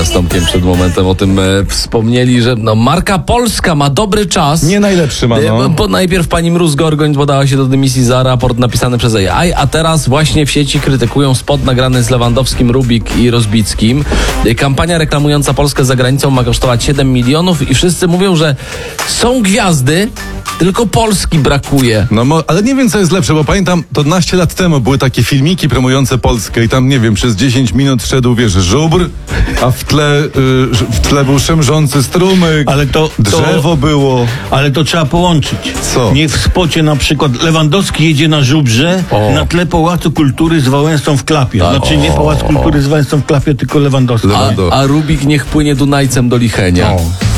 z Tomkiem przed momentem o tym wspomnieli, że marka polska ma dobry czas. Nie najlepszy ma, no. Bo najpierw pani Mróz-Gorgoń podała się do dymisji za raport napisany przez AI, a teraz właśnie w sieci krytykują spot nagrany z Lewandowskim, Rubik i Rozbickim. Kampania reklamująca Polskę za granicą ma kosztować 7 milionów i wszyscy mówią, że są gwiazdy, tylko Polski brakuje. No, ale nie wiem, co jest lepsze, bo pamiętam, to 12 lat temu były takie filmiki promujące Polskę i tam, nie wiem, przez 10 minut szedł, wiesz, żubr, a w tle był szemrzący strumyk, ale drzewo było. Ale to trzeba połączyć. Co? Niech w spocie na przykład Lewandowski jedzie na żubrze, na tle Pałacu Kultury z Wałęsą w klapie. Tak. Znaczy nie Pałac Kultury z Wałęsą w klapie, tylko Lewandowski. A Rubik niech płynie Dunajcem do Lichenia.